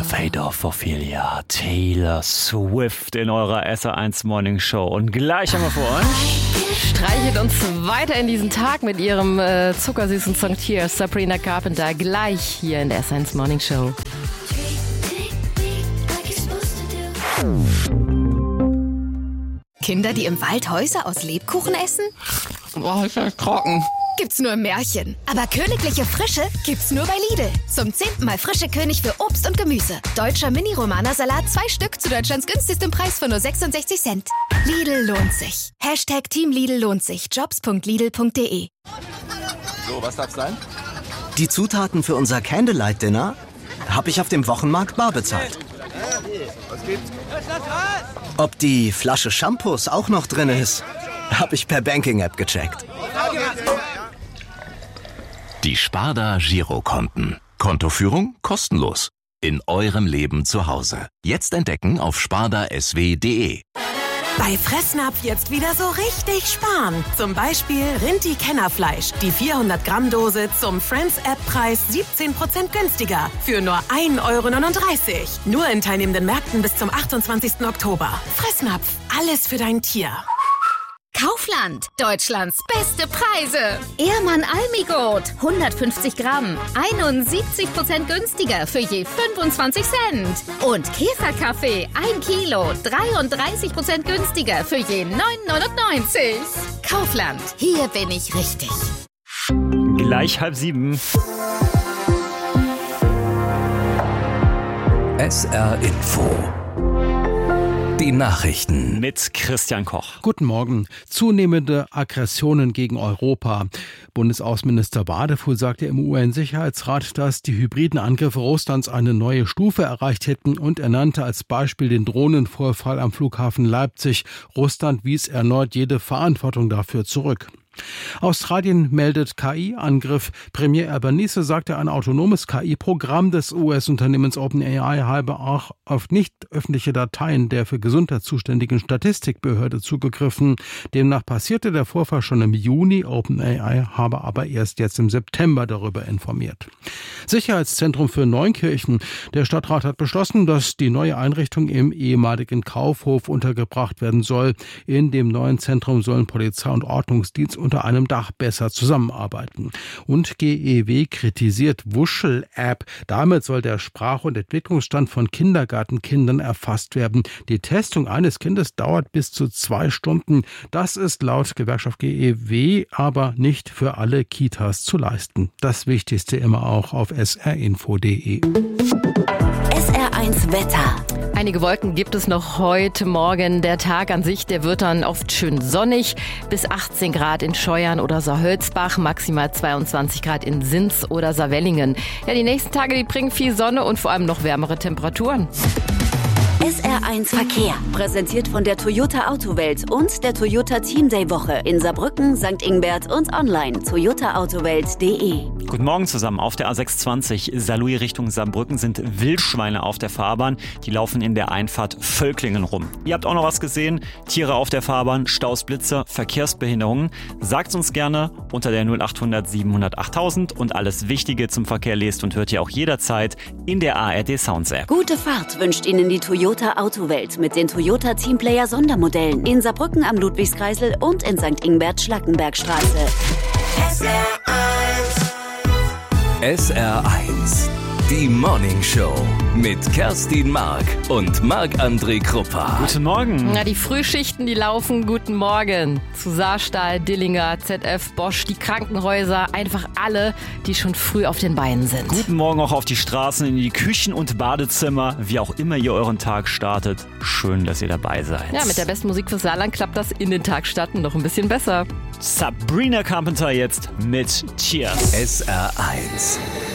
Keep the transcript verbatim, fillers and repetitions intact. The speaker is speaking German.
The Fate of Ophelia, Taylor Swift in eurer S R eins Morning Show. Und gleich haben wir vor euch... Streichelt uns weiter in diesen Tag mit ihrem äh, zuckersüßen Song Tears, Sabrina Carpenter, gleich hier in der S R eins Morning Show. Kinder, die im Wald Häuser aus Lebkuchen essen? Boah, ist das trocken. Gibt's nur im Märchen. Aber königliche Frische gibt's nur bei Lidl. Zum zehnten Mal frische König für Obst und Gemüse. Deutscher Mini-Romana-Salat, zwei Stück zu Deutschlands günstigstem Preis von nur sechsundsechzig Cent. Lidl lohnt sich. Hashtag Team Lidl lohnt sich. Jobs punkt lidl punkt de. So, was darf's sein? Die Zutaten für unser Candlelight-Dinner habe ich auf dem Wochenmarkt bar bezahlt. Was gibt's? Ob die Flasche Shampoos auch noch drin ist, habe ich per Banking-App gecheckt. Die Sparda Girokonten. Kontoführung kostenlos. In eurem Leben zu Hause. Jetzt entdecken auf sparda s w punkt de. Bei Fressnapf jetzt wieder so richtig sparen. Zum Beispiel Rinti-Kennerfleisch. Die vierhundert Gramm Dose zum Friends-App-Preis siebzehn Prozent günstiger. Für nur ein Euro neununddreißig. Nur in teilnehmenden Märkten bis zum achtundzwanzigsten Oktober. Fressnapf. Alles für dein Tier. Kaufland, Deutschlands beste Preise. Ehrmann Almigot, hundertfünfzig Gramm, einundsiebzig Prozent günstiger für je fünfundzwanzig Cent. Und Käferkaffee, ein Kilo, dreiunddreißig Prozent günstiger für je neun neunundneunzig. Kaufland, hier bin ich richtig. Gleich halb sieben. S R Info. Die Nachrichten mit Christian Koch. Guten Morgen. Zunehmende Aggressionen gegen Europa. Bundesaußenminister Wadefuhl sagte im U N-Sicherheitsrat, dass die hybriden Angriffe Russlands eine neue Stufe erreicht hätten und er nannte als Beispiel den Drohnenvorfall am Flughafen Leipzig. Russland wies erneut jede Verantwortung dafür zurück. Australien meldet K I-Angriff. Premier Albanese sagte, ein autonomes K I-Programm des U S-Unternehmens OpenAI habe auch auf nicht öffentliche Dateien der für Gesundheit zuständigen Statistikbehörde zugegriffen. Demnach passierte der Vorfall schon im Juni. OpenAI habe aber erst jetzt im September darüber informiert. Sicherheitszentrum für Neunkirchen. Der Stadtrat hat beschlossen, dass die neue Einrichtung im ehemaligen Kaufhof untergebracht werden soll. In dem neuen Zentrum sollen Polizei und Ordnungsdienst unter einem Dach besser zusammenarbeiten. Und G E W kritisiert Wuschel-App. Damit soll der Sprach- und Entwicklungsstand von Kindergartenkindern erfasst werden. Die Testung eines Kindes dauert bis zu zwei Stunden. Das ist laut Gewerkschaft G E W aber nicht für alle Kitas zu leisten. Das Wichtigste immer auch auf s r info punkt de. S R eins Wetter. Einige Wolken gibt es noch heute Morgen. Der Tag an sich, der wird dann oft schön sonnig. Bis achtzehn Grad in Scheuern oder Saarhölzbach, maximal zweiundzwanzig Grad in Sins oder Saarwellingen. Ja, die nächsten Tage, die bringen viel Sonne und vor allem noch wärmere Temperaturen. S R eins Verkehr, präsentiert von der Toyota Autowelt und der Toyota Team Day Woche in Saarbrücken, Sankt Ingbert und online toyota autowelt punkt de. Guten Morgen zusammen. Auf der A sechsundzwanzig Saarlouis Richtung Saarbrücken sind Wildschweine auf der Fahrbahn. Die laufen in der Einfahrt Völklingen rum. Ihr habt auch noch was gesehen? Tiere auf der Fahrbahn, Staus, Blitze, Verkehrsbehinderungen. Sagt's uns gerne unter der null acht hundert siebenhundert achttausend und alles Wichtige zum Verkehr lest und hört ihr auch jederzeit in der A R D Sounds App. Gute Fahrt wünscht Ihnen die Toyota Autowelt mit den Toyota Teamplayer Sondermodellen in Saarbrücken am Ludwigskreisel und in Sankt Ingbert Schlackenbergstraße. S R eins. S R eins. Die Morning Show mit Kerstin Mark und Marc-André Kruppa. Guten Morgen. Na, die Frühschichten, die laufen. Guten Morgen zu Saarstahl, Dillinger, Z F, Bosch, die Krankenhäuser, einfach alle, die schon früh auf den Beinen sind. Guten Morgen auch auf die Straßen, in die Küchen und Badezimmer, wie auch immer ihr euren Tag startet. Schön, dass ihr dabei seid. Ja, mit der besten Musik fürs Saarland klappt das in den Tag starten noch ein bisschen besser. Sabrina Carpenter jetzt mit Tears. S R eins.